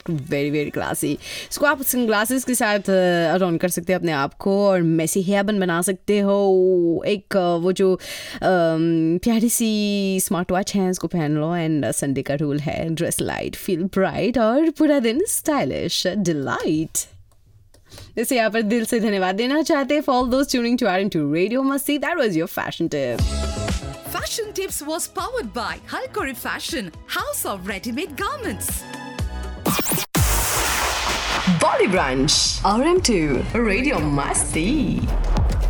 Look very very classy. इसको आप sunglasses के साथ अराउंड कर सकते हैं अपने आप को और मेसी हेयर बन बना सकते हो. एक वो जो प्यारी सी स्मार्ट वॉच है उसको पहन लो. एंड संडे का रूल है ड्रेस लाइट, फील ब्राइट और पूरा दिन स्टाइलिश, डिलाइट. जैसे यहाँ पर दिल से धन्यवाद देना चाहते हैं for all those tuning to our into Radio Masti. That was your fashion tip. Fashion Tips was powered by Halkori Fashion, House of Ready-Made Garments. Body Brunch RM2 Radio Masti.